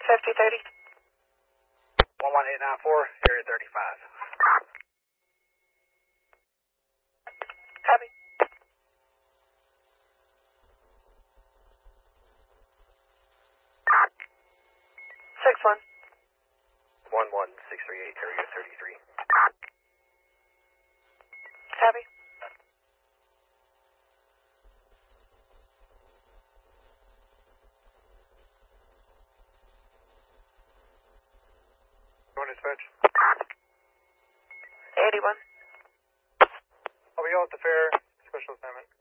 5030. 11894, area 35. Copy. 61. 11638, area 33. Copy. Going dispatch. 81. I'll be out at the fair, special assignment.